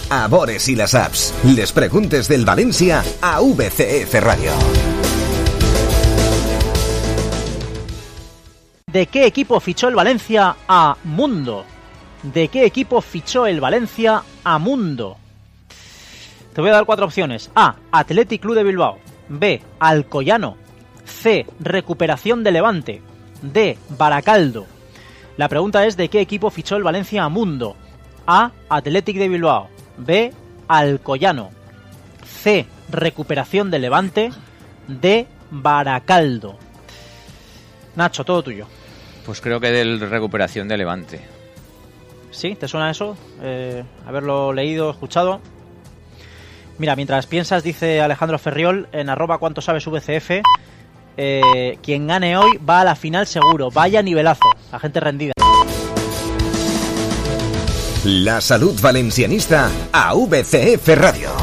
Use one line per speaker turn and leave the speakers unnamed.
a Bores y las apps. Les preguntes del Valencia a VCF Radio.
¿De qué equipo fichó el Valencia a Mundo? ¿De qué equipo fichó el Valencia a Mundo? Te voy a dar 4 opciones. A. Athletic Club de Bilbao. B. Alcoyano. C. Recuperación de Levante. D. Baracaldo. La pregunta es: ¿de qué equipo fichó el Valencia a Mundo? A. Athletic de Bilbao. B. Alcoyano. C. Recuperación de Levante. D. Baracaldo. Nacho, todo tuyo.
Pues creo que del Recuperación de Levante.
¿Sí? ¿Te suena eso? Haberlo leído, escuchado. Mira, mientras piensas, dice Alejandro Ferriol en @cuantosabesvcf, quien gane hoy va a la final seguro. Vaya nivelazo, la gente rendida.
La salud valencianista a VCF Radio.